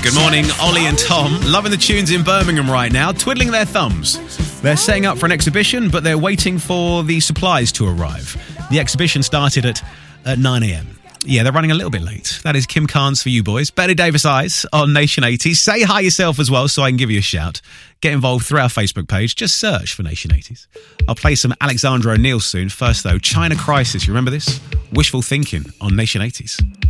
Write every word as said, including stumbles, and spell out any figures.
Good morning, Ollie and Tom. Loving the tunes in Birmingham right now, twiddling their thumbs. They're setting up for an exhibition, but they're waiting for the supplies to arrive. The exhibition started at, at nine a.m. Yeah, they're running a little bit late. That is Kim Carnes for you boys. Betty Davis Eyes on Nation eighties. Say hi yourself as well so I can give you a shout. Get involved through our Facebook page. Just search for Nation eighties. I'll play some Alexandra O'Neal soon. First, though, China Crisis. You remember this? Wishful Thinking on Nation eighties.